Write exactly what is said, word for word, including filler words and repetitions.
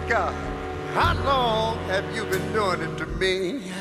How long have you been doing it to me?